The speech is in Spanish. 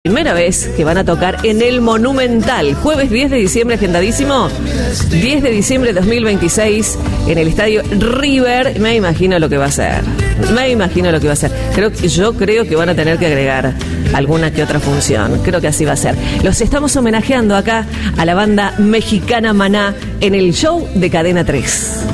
Primera vez que van a tocar en el Monumental, jueves 10 de diciembre, agendadísimo, 10 de diciembre de 2026, en el estadio River. Me imagino lo que va a ser. Yo creo que van a tener que agregar alguna que otra función. Creo que así va a ser. Los estamos homenajeando acá a la banda mexicana Maná en el show de Cadena 3.